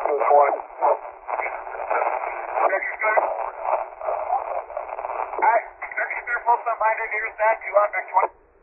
This one. Register. Alright, register, post on binder, nearest that, 2 on, next one.